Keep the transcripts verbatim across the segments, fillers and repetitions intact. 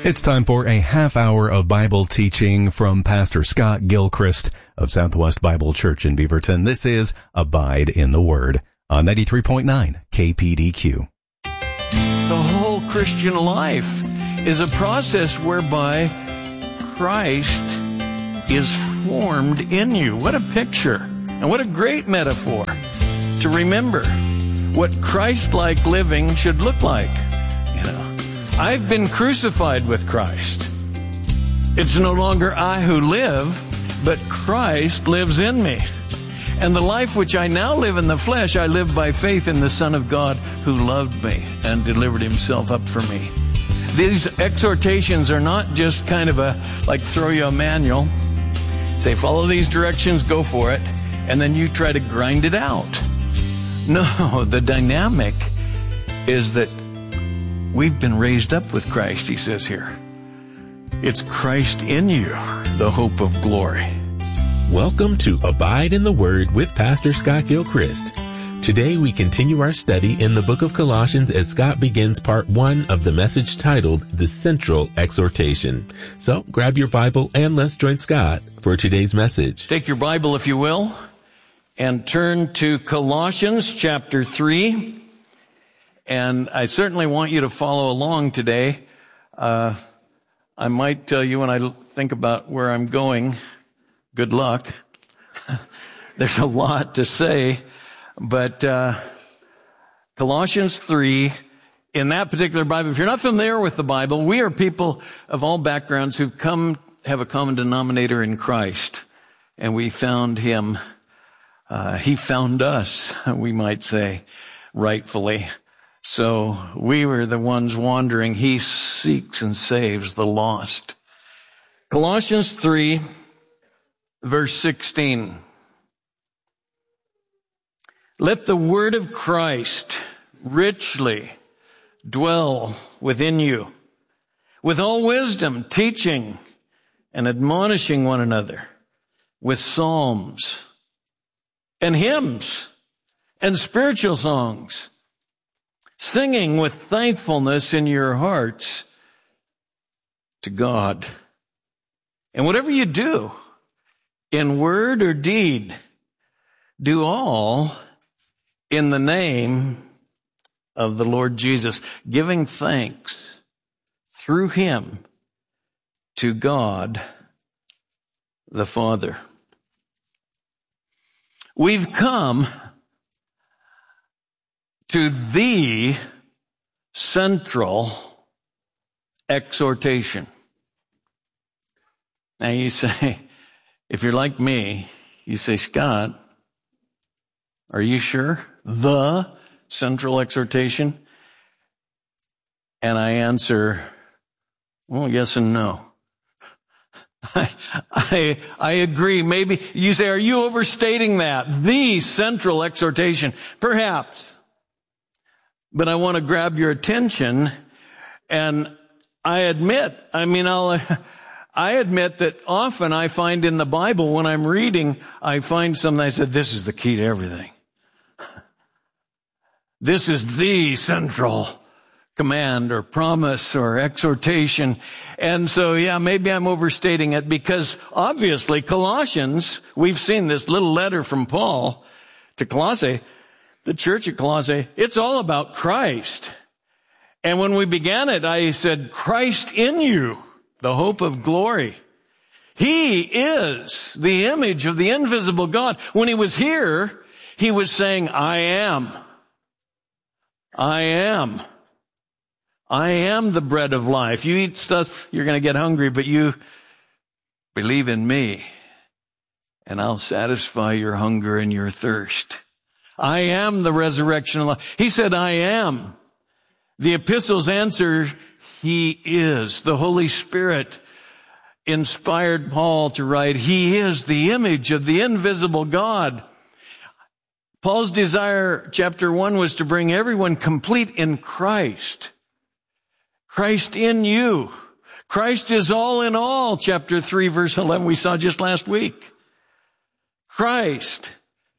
It's time for a half hour of Bible teaching from Pastor Scott Gilchrist of Southwest Bible Church in Beaverton. This is Abide in the Word on ninety-three point nine K P D Q. The whole Christian life is a process whereby Christ is formed in you. What a picture, and what a great metaphor to remember what Christ-like living should look like. You know, I've been crucified with Christ. It's no longer I who live, but Christ lives in me. And the life which I now live in the flesh, I live by faith in the Son of God who loved me and delivered himself up for me. These exhortations are not just kind of a, like throw you a manual, say follow these directions, go for it, and then you try to grind it out. No, the dynamic is that we've been raised up with Christ, he says here. It's Christ in you, the hope of glory. Welcome to Abide in the Word with Pastor Scott Gilchrist. Today we continue our study in the book of Colossians as Scott begins part one of the message titled The Central Exhortation. So grab your Bible and let's join Scott for today's message. Take your Bible, if you will, and turn to Colossians chapter three. And I certainly want you to follow along today. Uh, I might tell you when I think about where I'm going, good luck. There's a lot to say, but uh Colossians three, in that particular Bible, if you're not familiar with the Bible, we are people of all backgrounds who've come, have a common denominator in Christ, and we found him, uh he found us, we might say, rightfully. So we were the ones wandering. He seeks and saves the lost. Colossians three, verse sixteen. Let the word of Christ richly dwell within you, with all wisdom, teaching and admonishing one another with psalms and hymns and spiritual songs, singing with thankfulness in your hearts to God. And whatever you do, in word or deed, do all in the name of the Lord Jesus, giving thanks through him to God the Father. We've come to the central exhortation. Now you say, if you're like me, you say, Scott, are you sure? The central exhortation? And I answer, well, yes and no. I, I, I agree. Maybe you say, are you overstating that? The central exhortation. Perhaps. But I want to grab your attention, and I admit, I mean, I'll, I admit that often I find in the Bible, when I'm reading, I find something I said, this is the key to everything. This is the central command or promise or exhortation. And so, yeah, maybe I'm overstating it, because obviously Colossians, we've seen this little letter from Paul to Colossae, the church at Colossae, it's all about Christ. And when we began it, I said, Christ in you, the hope of glory. He is the image of the invisible God. When he was here, he was saying, I am. I am. I am the bread of life. You eat stuff, you're going to get hungry, but you believe in me, and I'll satisfy your hunger and your thirst. I am the resurrection of life. He said, I am. The epistles answer, he is. The Holy Spirit inspired Paul to write, he is the image of the invisible God. Paul's desire, chapter one, was to bring everyone complete in Christ. Christ in you. Christ is all in all, chapter three, verse eleven, we saw just last week. Christ,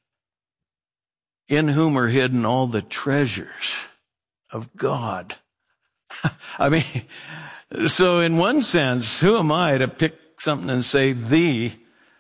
in whom are hidden all the treasures of God. I mean, So in one sense, who am I to pick something and say the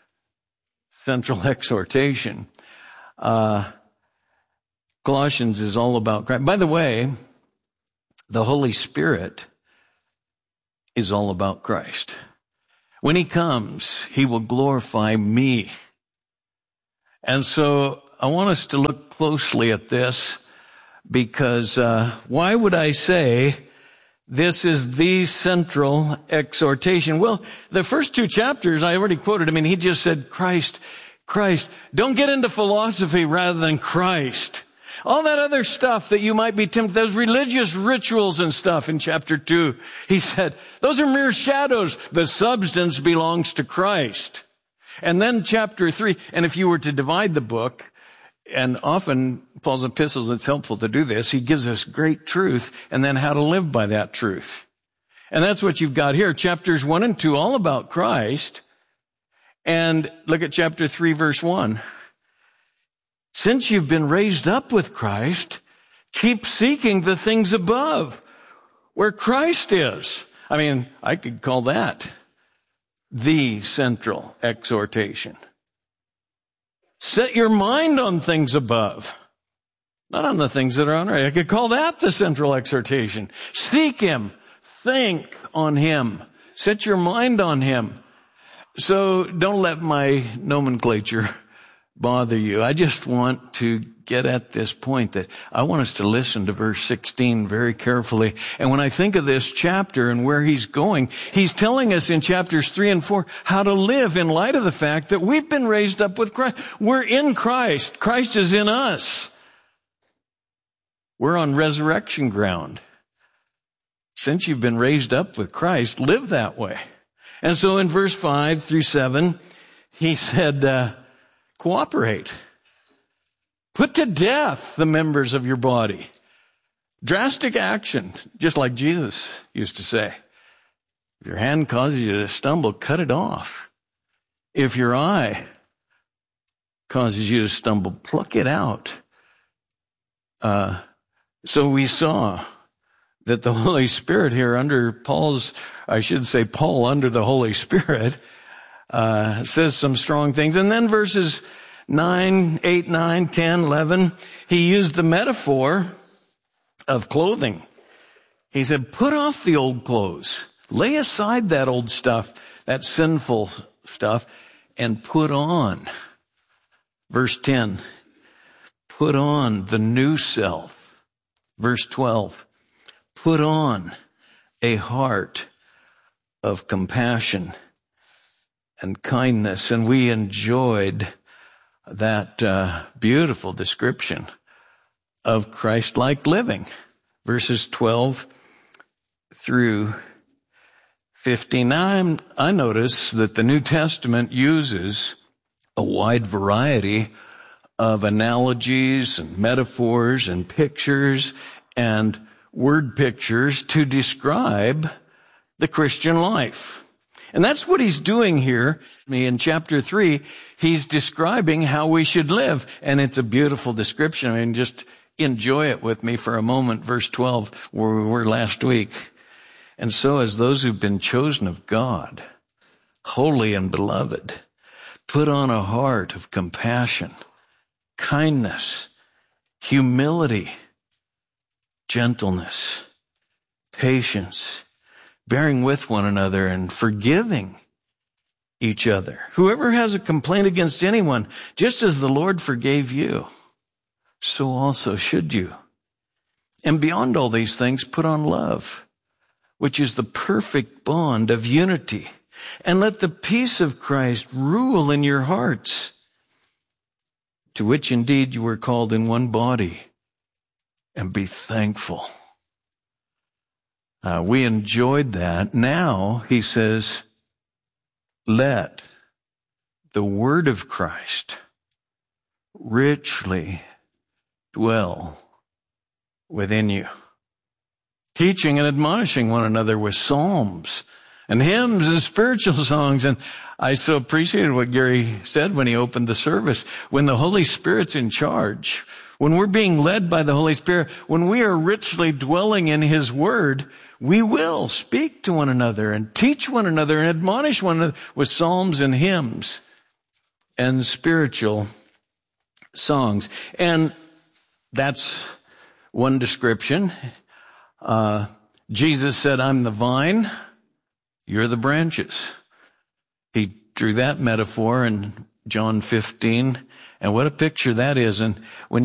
central exhortation? Uh, Colossians is all about Christ. By the way, the Holy Spirit is all about Christ. When he comes, he will glorify me. And so I want us to look closely at this, because uh, why would I say this is the central exhortation? Well, the first two chapters, I already quoted. I mean, he just said, Christ, Christ. Don't get into philosophy rather than Christ. All that other stuff that you might be tempted, those religious rituals and stuff in chapter two, he said, those are mere shadows. The substance belongs to Christ. And then chapter three, and if you were to divide the book, and often Paul's epistles, it's helpful to do this, he gives us great truth and then how to live by that truth. And that's what you've got here. Chapters one and two, all about Christ. And look at chapter three, verse one. Since you've been raised up with Christ, keep seeking the things above, where Christ is. I mean, I could call that the central exhortation. Set your mind on things above, not on the things that are on earth. I could call that the central exhortation. Seek him. Think on him. Set your mind on him. So don't let my nomenclature bother you. I just want to get at this point that I want us to listen to verse sixteen very carefully. And when I think of this chapter and where he's going, he's telling us in chapters three and four how to live in light of the fact that we've been raised up with Christ. We're in Christ. Christ is in us. We're on resurrection ground. Since you've been raised up with Christ, live that way. And so in verse five through seven, he said, uh, cooperate. Put to death the members of your body. Drastic action, just like Jesus used to say. If your hand causes you to stumble, cut it off. If your eye causes you to stumble, pluck it out. Uh, so we saw that the Holy Spirit here under Paul's, I should say Paul under the Holy Spirit, uh, says some strong things. And then verses nine, eight, nine, ten, eleven, he used the metaphor of clothing. He said, put off the old clothes. Lay aside that old stuff, that sinful stuff, and put on. Verse ten, put on the new self. Verse twelve, put on a heart of compassion and kindness. And we enjoyed that uh, beautiful description of Christ-like living. Verses twelve through fifteen. Now, I notice that the New Testament uses a wide variety of analogies and metaphors and pictures and word pictures to describe the Christian life. And that's what he's doing here. In chapter three, he's describing how we should live. And it's a beautiful description. I mean, just enjoy it with me for a moment. Verse twelve, where we were last week. And so as those who've been chosen of God, holy and beloved, put on a heart of compassion, kindness, humility, gentleness, patience, bearing with one another and forgiving each other. Whoever has a complaint against anyone, just as the Lord forgave you, so also should you. And beyond all these things, put on love, which is the perfect bond of unity. And let the peace of Christ rule in your hearts, to which indeed you were called in one body, and be thankful. Uh, we enjoyed that. Now, he says, let the word of Christ richly dwell within you, teaching and admonishing one another with psalms and hymns and spiritual songs. And I so appreciated what Gary said when he opened the service. When the Holy Spirit's in charge, when we're being led by the Holy Spirit, when we are richly dwelling in his word, we will speak to one another and teach one another and admonish one another with psalms and hymns and spiritual songs. And that's one description. Uh, Jesus said, I'm the vine, you're the branches. He drew that metaphor in John fifteen. And what a picture that is. And when